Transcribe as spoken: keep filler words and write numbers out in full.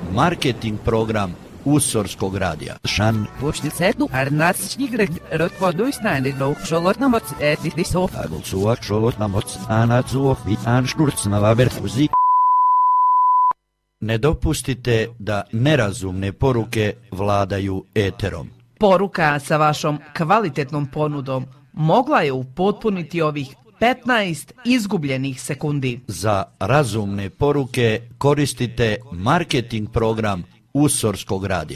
marketing program Usorskog radija. Šan. Pušticetu arnatsnigre rotvoduisnäänillä xolotnamots etitisov. Agulsua xolotnamots anatsuov i anšturcnavaverfuzi. Ne dopustite da nerazumne poruke vladaju eterom. Poruka sa vašom kvalitetnom ponudom mogla je upotpuniti ovih petnaest izgubljenih sekundi. Za razumne poruke koristite marketing program Usorskog radija.